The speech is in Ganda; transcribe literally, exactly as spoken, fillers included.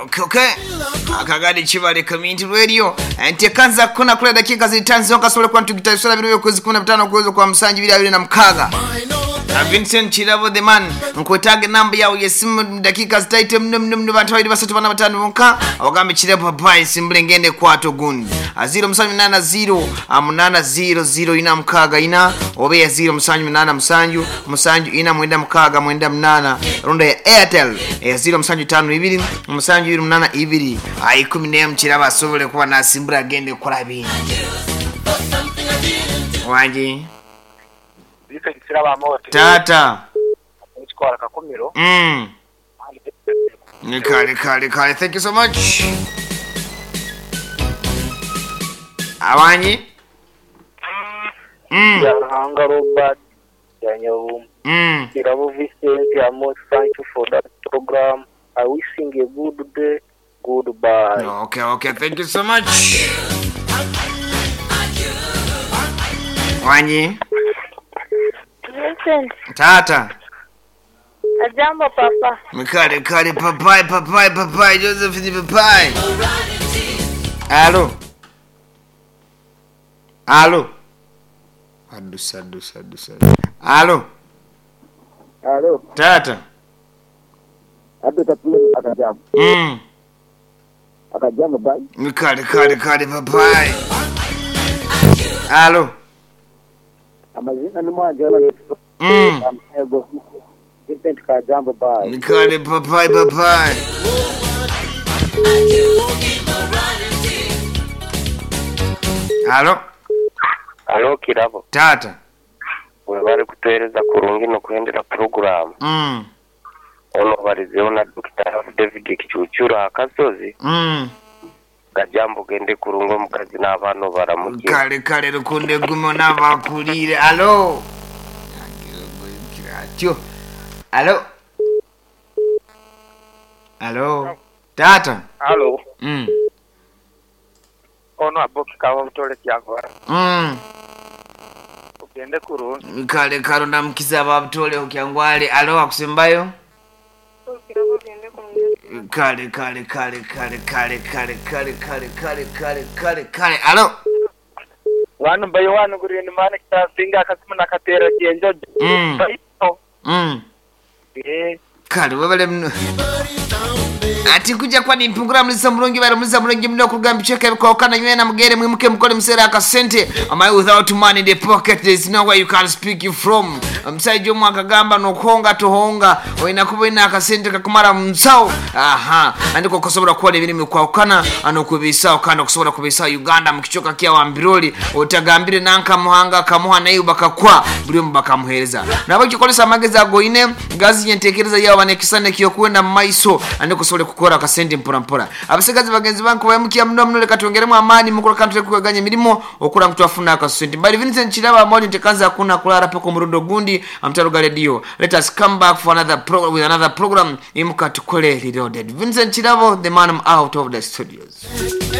okay okay akagadi chibale community radio ente kanza kuna kula dakika zitanzi okasole kwa tukitaisala biro kwezi kumi na tano kuwezo kwa msanji bila yule na mkaga na Vincent Chirabo the man mkwetage namba yao yesimu dakika zitaite mnu mnu mnu bantu waidi basatu bana batanu bonka awagambe Chirabo papai simblengende kwa togundi aziro msanju nana zero amunana zero zero ina mkaga ina obeya zero msanju nana msanju msanju ina mwenda mkaga mwenda mnana runda ya Airtel ya zero msanju tano ibiri msanju yuru mnana ibiri ai kumi ne mchiraba sobole kuba na simbra gende kora bi wanji tata mm nikali kali kali thank you so much awanyi mm ya hanga Robert ya nyawu mm Chirabo Vincent ya most thank you for that program. I wishing a good day. Goodbye. Okay okay thank you so much wanyi Vincent, tata ajambo papa. mikali kali papai papai papai Joseph ni papai alo alo adusa adusa adusa alo Alo, tata ado tatu akajam. mm Akajam bai. mikali kali kali papai alo Amazina ni mmoja wala mm ego. Vincent kajam bai. mikali papai papai alo Alo Kirabo. tata We bari kutereza kurungi no kuhendera program. mm Ono bari zeona Doctor David Kichuchura akasozi. mm Kajambo gende kurungo mukazi n'abana baramugiye. kale kale rukunde gumo n'abakulire alo kiratyo alo alo tata Alo. mm Ono aboki kawa mtole kyakora. mm Ugende kurungi. kale kale ndamkiza babutole okyangwale alo akusembayo kale kale kale kale kale kale kale kale kale kale kale kale alo Wanu bayo wanu guri ni mane kita singa kasima nakatera kienjo. mm mm Eh. kale wabale mno ati kuja kwa ni mpungura mlisa mlungi bari mlisa mlungi mno kugamba cheke kwa kana nywena na mgere mwimuke mkole msera akasente am I without money in the pocket there is no way you can speak you from msajo mwaka gamba no konga tohonga oina kuba ina akasente kakumara msao aha andiko kusobora kwa ibiri kwa kana anokubisa okanda kusobora kubisa Uganda mkichoka kia wambiroli otagambire nanka muhanga kamuha nayo bakakwa buri mbakamuhereza nabo kikolesa mageza goine gazi nyentekereza yawo banekisane kiyo kwenda maiso andiko kusobora kukora akasente mpora mpora abasigazi bagenzi banko bamukiya mno mno leka tuongeremo amani mukura kantre kuganye mirimo okura mtu afuna akasente bali Vincent Chirabo amoni tekanza kuna kulala peko murundo gundi amtaruga radio. Let us come back for another program with another program imuka tukole reloaded. Vincent Chirabo the man out of the studios.